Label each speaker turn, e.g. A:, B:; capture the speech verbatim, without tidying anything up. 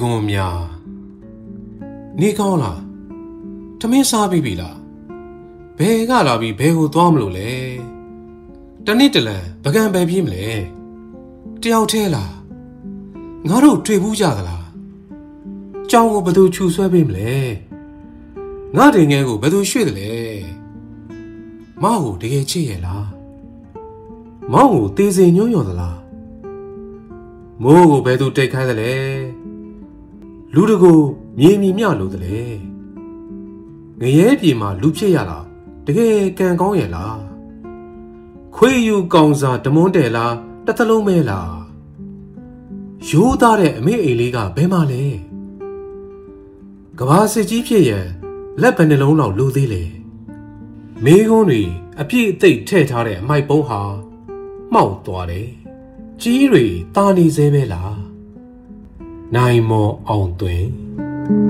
A: ကွန်များနေကောင်းလားထမင်းစားပြီးပြီလားဘယ်ကလာပြီးဘယ်ကိုသွားမလို့လဲတနေ့တလန်ပကံပဲပြေးမလဲတယောက်တည်းလားငါတို့တွေ့ဘူးကြသလားကြောင်ကိုဘယ်သူခြူဆွဲပေးမလဲငါတင်ငယ်ကိုဘယ်သူရွှေ့တယ်လဲမောင်ကိုတကယ်ချစ်ရဲ့လားမောင်ကိုတေးစိန်ညွှန်းရော်သလားမိုးကိုဘယ်သူတိတ်ခိုင်းတယ်လဲလူတကူမြေမြမြလို့တယ်လေငရဲပြေမှာလူဖြစ်ရလားတကယ်ကံကောင်းရဲ့လားခွေယူကောင်စာတမွန်းတယ်လားတစ်သလုံးမဲလားရိုးသားတဲ့အမေအိမ်လေးကဘယ်မှာလဲကဘာစစ်ကြီးဖြစ်ရန်လက်ဘယ်နှလုံးလောက်လိုသေးလဲမေးခွန်းတွေအပြည့်အသိပ်ထည့်ထားတဲ့အမိုက်ပုံးဟာမှောက်သွားတယ်ကြီးတွေတာနေစေပဲလားနိုင်မော်အောင်သွင်း